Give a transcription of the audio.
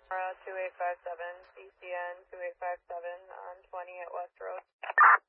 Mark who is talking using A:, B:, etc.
A: 2857, CCN 2857 on 20 at West Road.